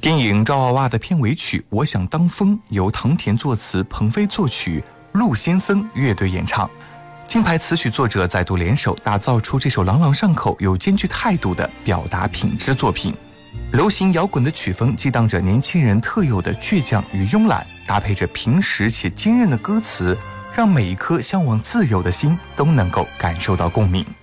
电影《抓娃娃》的片尾曲《我想当风》由唐田作词，鹏飞作曲，陆先生乐队演唱。金牌词曲作者再度联手，打造出这首朗朗上口又兼具态度的表达品质作品。流行摇滚的曲风激荡着年轻人特有的倔强与慵懒，搭配着平实且坚韧的歌词，让每一颗向往自由的心都能够感受到共鸣。